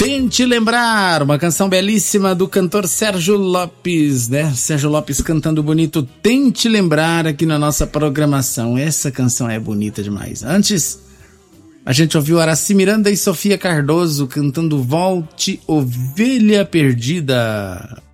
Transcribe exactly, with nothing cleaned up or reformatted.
Tente Lembrar, uma canção belíssima do cantor Sérgio Lopes, né? Sérgio Lopes cantando bonito Tente Lembrar aqui na nossa programação. Essa canção é bonita demais. Antes, a gente ouviu Araci Miranda e Sofia Cardoso cantando Volte, Ovelha Perdida.